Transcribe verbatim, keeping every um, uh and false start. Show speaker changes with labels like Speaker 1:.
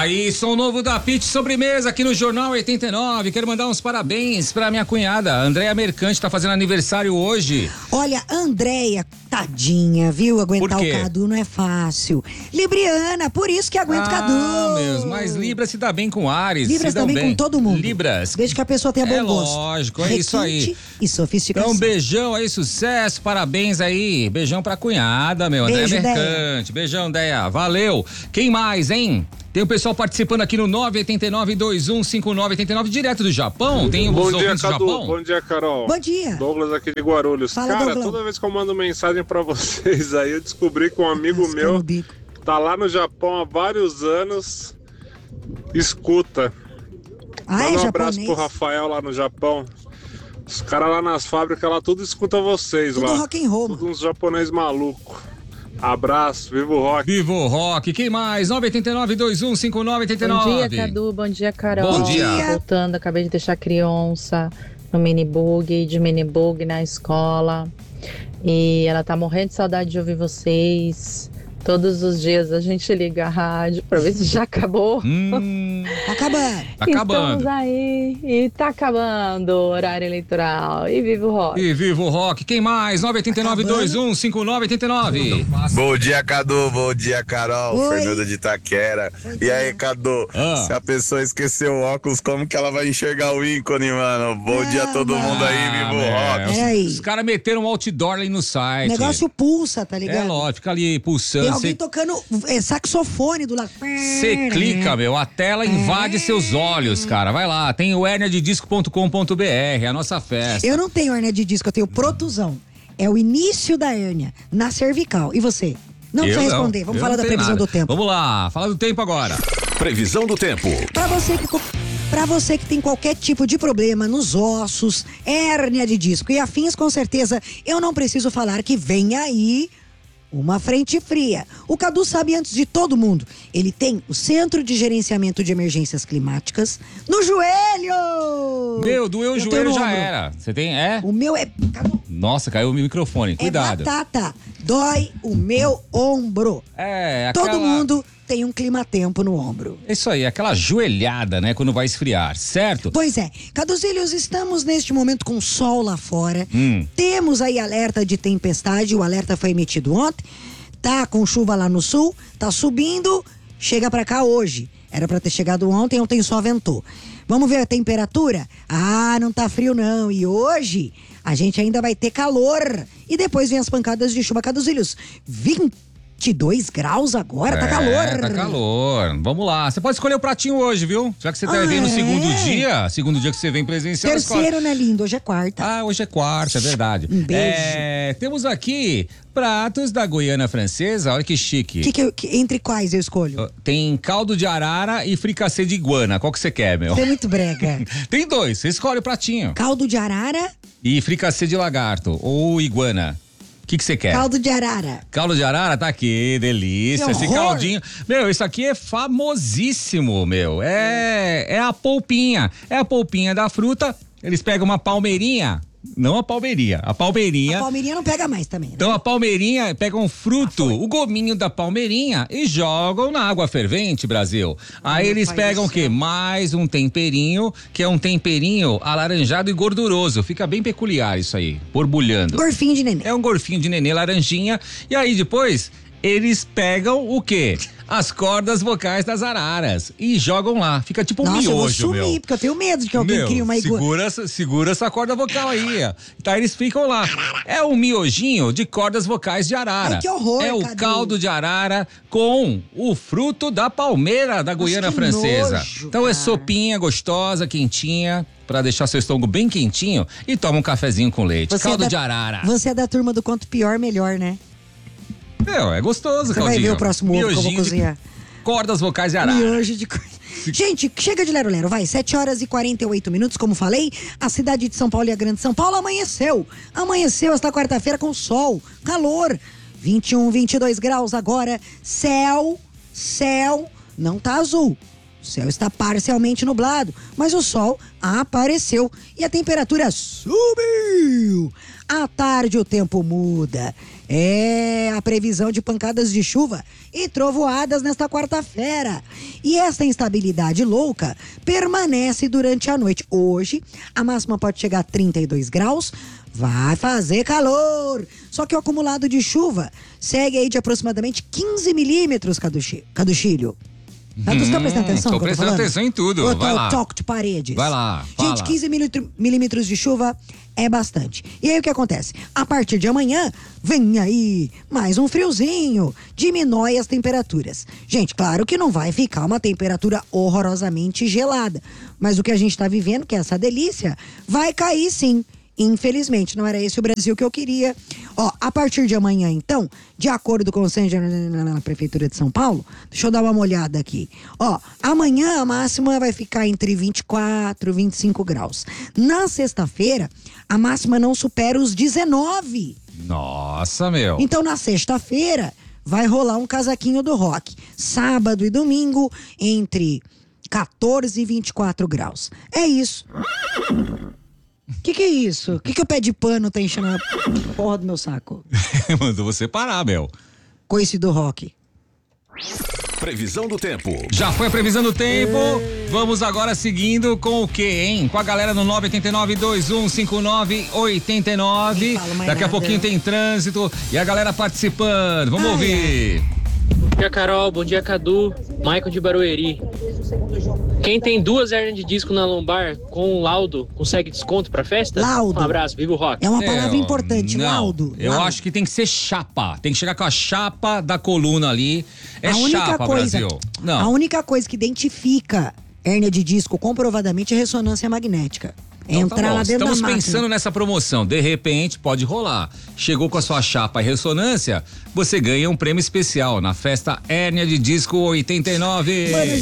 Speaker 1: Aí, som novo da Pit Sobremesa aqui no Jornal oitenta e nove. Quero mandar uns parabéns pra minha cunhada, Andréia Mercante, tá fazendo aniversário hoje.
Speaker 2: Olha, Andréia, tadinha, viu? Aguentar o Cadu não é fácil. Libriana, por isso que aguenta o Cadu.
Speaker 1: Ah, meus, mas Libra se dá bem com Ares.
Speaker 2: Libras
Speaker 1: se dão
Speaker 2: também
Speaker 1: bem
Speaker 2: com todo mundo.
Speaker 1: Libras.
Speaker 2: Desde que a pessoa tenha bom
Speaker 1: é
Speaker 2: gosto.
Speaker 1: Lógico, é
Speaker 2: Requinte
Speaker 1: isso aí.
Speaker 2: E sofisticação.
Speaker 1: Então, beijão aí, sucesso, parabéns aí. Beijão pra cunhada, meu.
Speaker 2: Beijo,
Speaker 1: Andréia Mercante. Beijão, Deia. Valeu. Quem mais, hein? Tem o pessoal participando aqui no nove oito nove, dois um cinco nove oito nove, direto do Japão. Tem os
Speaker 3: Bom dia,
Speaker 1: ouvintes do
Speaker 3: Cadu.
Speaker 1: Japão.
Speaker 3: Bom dia, Carol.
Speaker 2: Bom dia.
Speaker 3: Douglas aqui de Guarulhos.
Speaker 2: Fala,
Speaker 3: Cara,
Speaker 2: Douglas.
Speaker 3: toda vez que eu mando mensagem pra vocês aí, eu descobri que um amigo
Speaker 2: Nossa,
Speaker 3: meu
Speaker 2: no bico.
Speaker 3: tá lá no Japão há vários anos, escuta.
Speaker 2: Ah,
Speaker 3: Manda
Speaker 2: é
Speaker 3: um abraço
Speaker 2: japonês.
Speaker 3: pro Rafael lá no Japão. Os caras lá nas fábricas lá tudo escuta vocês
Speaker 2: Tudo
Speaker 3: lá.
Speaker 2: rock and roll,
Speaker 3: Tudo uns japonês maluco. Abraço, viva o rock.
Speaker 1: Viva o rock. Quem mais? nove oito nove, dois um cinco nove oito nove.
Speaker 4: Bom dia, Cadu. Bom dia, Carol.
Speaker 1: Bom dia.
Speaker 4: Voltando, acabei de deixar a criança no minibug, de minibug na escola. E ela tá morrendo de saudade de ouvir vocês. Todos os dias a gente liga a rádio pra ver se já acabou.
Speaker 1: Hum,
Speaker 2: Tá acabando.
Speaker 1: tá acabando.
Speaker 4: Estamos aí e tá acabando o horário eleitoral. E viva o rock.
Speaker 1: E viva o rock. Quem mais? nove oito nove, dois um cinco nove oito nove.
Speaker 5: Bom dia, Cadu. Bom dia, Carol.
Speaker 2: Oi.
Speaker 5: Fernanda de Itaquera. E aí, Cadu?
Speaker 1: Ah.
Speaker 5: Se a pessoa esquecer o óculos, como que ela vai enxergar o ícone, mano? Bom dia a todo mundo aí, viva o
Speaker 1: é,
Speaker 5: rock.
Speaker 2: Peraí.
Speaker 1: Os, os caras meteram um outdoor ali no
Speaker 2: O
Speaker 1: site.
Speaker 2: negócio pulsa, tá
Speaker 1: É
Speaker 2: ligado?
Speaker 1: lógico, fica ali pulsando.
Speaker 2: Tem alguém
Speaker 1: Você
Speaker 2: tocando é, saxofone do lado.
Speaker 1: Você clica, meu, a tela invade seus olhos, cara. Vai lá, tem o hernia de disco ponto com ponto b r, a nossa festa.
Speaker 2: Eu não tenho hérnia de disco, eu tenho protusão. É o início da hérnia, na cervical. E você? Não
Speaker 1: Eu
Speaker 2: precisa responder, vamos
Speaker 1: eu
Speaker 2: falar
Speaker 1: não
Speaker 2: da
Speaker 1: tenho
Speaker 2: previsão
Speaker 1: nada.
Speaker 2: do tempo.
Speaker 1: Vamos lá, fala do tempo agora.
Speaker 6: Previsão do tempo.
Speaker 2: Pra você que Para você que tem qualquer tipo de problema nos ossos, hérnia de disco e afins, com certeza eu não preciso falar que vem aí uma frente fria. O Cadu sabe antes de todo mundo. Ele tem o Centro de Gerenciamento de Emergências Climáticas no joelho.
Speaker 1: Meu, doeu o
Speaker 2: Eu
Speaker 1: joelho,
Speaker 2: tenho no
Speaker 1: já
Speaker 2: ombro.
Speaker 1: era. Você tem, é?
Speaker 2: O meu é... Cadu,
Speaker 1: Nossa, caiu o microfone, cuidado.
Speaker 2: é batata. Dói o meu ombro.
Speaker 1: É, aquela...
Speaker 2: Todo mundo tem um climatempo no ombro.
Speaker 1: Isso aí, aquela joelhada, né, quando vai esfriar, certo?
Speaker 2: Pois é, Caduzílios, estamos neste momento com sol lá fora.
Speaker 1: Hum.
Speaker 2: Temos aí alerta de tempestade, o alerta foi emitido ontem. Tá com chuva lá no sul, tá subindo, chega pra cá hoje. Era pra ter chegado ontem, ontem só ventou. Vamos ver a temperatura? Ah, não tá frio não. E hoje a gente ainda vai ter calor. E depois vem as pancadas de chuva. Caduzílios, vinte e dois graus agora, tá
Speaker 1: É,
Speaker 2: calor.
Speaker 1: tá calor. Vamos lá. Você pode escolher o pratinho hoje, viu? Já que você tá
Speaker 2: Ah,
Speaker 1: vendo o
Speaker 2: é?
Speaker 1: segundo dia, segundo dia que você vem presencial.
Speaker 2: Terceiro, né, lindo? Hoje é quarta.
Speaker 1: Ah, hoje é quarta, é verdade.
Speaker 2: Um beijo.
Speaker 1: É, temos aqui pratos da Guiana Francesa, olha que chique.
Speaker 2: Que que eu- que- entre quais eu escolho?
Speaker 1: Tem caldo de arara e fricassê de iguana. Qual que você quer, meu?
Speaker 2: Você é muito brega.
Speaker 1: Tem dois, você escolhe o pratinho.
Speaker 2: Caldo de arara,
Speaker 1: E fricassê de lagarto ou iguana. O que que você quer?
Speaker 2: caldo de arara.
Speaker 1: Caldo de arara tá aqui, delícia.
Speaker 2: Que
Speaker 1: Esse
Speaker 2: horror.
Speaker 1: caldinho. Meu, isso aqui é famosíssimo, meu. É, é a polpinha. É a polpinha da fruta. Eles pegam uma palmeirinha. Não a palmeirinha, a palmeirinha.
Speaker 2: A palmeirinha não pega mais também, né?
Speaker 1: Então a palmeirinha, pegam um fruto, o gominho da palmeirinha e jogam na água fervente, Brasil. Aí
Speaker 2: Meu
Speaker 1: eles
Speaker 2: pai
Speaker 1: pegam
Speaker 2: do
Speaker 1: o quê?
Speaker 2: céu.
Speaker 1: Mais um temperinho, que é um temperinho alaranjado e gorduroso. Fica bem peculiar isso aí, borbulhando.
Speaker 2: Gorfinho de neném.
Speaker 1: É um gorfinho de nenê laranjinha. E aí depois eles pegam o quê? As cordas vocais das araras e jogam lá. Fica tipo um
Speaker 2: Nossa, eu vou
Speaker 1: miojo,
Speaker 2: sumir,
Speaker 1: meu.
Speaker 2: porque eu tenho medo de que alguém
Speaker 1: Meu,
Speaker 2: crie uma iguana.
Speaker 1: segura, essa- segura essa corda vocal aí, ó. Tá, eles ficam lá. É um miojinho de cordas vocais de arara.
Speaker 2: Ai, que horror,
Speaker 1: É o
Speaker 2: Cadu.
Speaker 1: caldo de arara com o fruto da palmeira da Guiana
Speaker 2: que
Speaker 1: Francesa.
Speaker 2: nojo,
Speaker 1: então é
Speaker 2: cara.
Speaker 1: sopinha gostosa, quentinha, pra deixar seu estômago bem quentinho e toma um cafezinho com leite.
Speaker 2: Você
Speaker 1: caldo
Speaker 2: é da-
Speaker 1: de arara.
Speaker 2: Você é da turma do quanto pior, melhor, né?
Speaker 1: Meu, é gostoso,
Speaker 2: Você vai
Speaker 1: caldinho.
Speaker 2: ver o próximo ovo que eu vou
Speaker 1: Miojinho de
Speaker 2: cozinhar.
Speaker 1: cordas vocais de arara.
Speaker 2: Miojo de coisa. Gente, chega de lero-lero, vai. sete horas e quarenta e oito minutos, como falei. A cidade de São Paulo e a Grande São Paulo amanheceu. Amanheceu esta quarta-feira com sol, calor. vinte e um, vinte e dois graus agora. Céu, céu, não tá azul. O céu está parcialmente nublado, mas o sol apareceu e a temperatura subiu. À tarde o tempo muda. É a previsão de pancadas de chuva e trovoadas nesta quarta-feira. E essa instabilidade louca permanece durante a noite. Hoje, a máxima pode chegar a trinta e dois graus, vai fazer calor. Só que o acumulado de chuva segue aí de aproximadamente quinze milímetros, Caduchilho. Tá, vocês estão prestando atenção
Speaker 1: Tô
Speaker 2: no que eu tô
Speaker 1: prestando
Speaker 2: falando?
Speaker 1: atenção em tudo.
Speaker 2: Ou
Speaker 1: Vai
Speaker 2: tá
Speaker 1: lá.
Speaker 2: o toque de paredes?
Speaker 1: Vai lá,
Speaker 2: Gente,
Speaker 1: fala.
Speaker 2: quinze milímetros de chuva é bastante. E aí o que acontece? A partir de amanhã, vem aí mais um friozinho, diminui as temperaturas. Gente, claro que não vai ficar uma temperatura horrorosamente gelada, mas o que a gente tá vivendo, que é essa delícia, vai cair sim. Infelizmente, não era esse o Brasil que eu queria. Ó, a partir de amanhã, então, de acordo com o censo na Prefeitura de São Paulo, deixa eu dar uma olhada aqui. Ó, amanhã a máxima vai ficar entre vinte e quatro e vinte e cinco graus. Na sexta-feira, a máxima não supera os dezenove.
Speaker 1: Nossa, meu.
Speaker 2: Então, na sexta-feira, vai rolar um casaquinho do rock. Sábado e domingo, entre quatorze e vinte e quatro graus. É isso. Que que é isso? Que que o pé de pano tá enchendo a porra do meu saco?
Speaker 1: Mandou você parar, Bel.
Speaker 2: Coice do rock.
Speaker 6: Previsão do tempo.
Speaker 1: Já foi a previsão do tempo. Vamos agora seguindo com o quê, hein? Com a galera no nove oito nove, dois um cinco nove, oito nove.
Speaker 2: Nem falo mais
Speaker 1: Daqui a
Speaker 2: nada.
Speaker 1: pouquinho tem trânsito e a galera participando. Vamos
Speaker 2: Ai,
Speaker 1: ouvir.
Speaker 7: Bom dia, Carol. Bom dia, Cadu. Maicon de Barueri. Quem tem duas hernias de disco na lombar com um laudo consegue desconto pra festa?
Speaker 2: Laudo.
Speaker 7: Um abraço, viva o rock.
Speaker 2: É uma palavra
Speaker 1: É,
Speaker 2: importante,
Speaker 1: não,
Speaker 2: laudo.
Speaker 1: Eu
Speaker 2: laudo.
Speaker 1: acho que tem que ser chapa. Tem que chegar com a chapa da coluna ali. É
Speaker 2: a única
Speaker 1: chapa,
Speaker 2: coisa,
Speaker 1: Brasil.
Speaker 2: A
Speaker 1: Não.
Speaker 2: única coisa que identifica hérnia de disco comprovadamente é ressonância magnética. É
Speaker 1: Então tá
Speaker 2: entrar
Speaker 1: bom.
Speaker 2: lá dentro
Speaker 1: Estamos
Speaker 2: da máquina.
Speaker 1: pensando nessa promoção. De repente, pode rolar. Chegou com a sua chapa e ressonância, você ganha um prêmio especial na festa Hérnia de Disco oitenta e nove.
Speaker 2: Mano,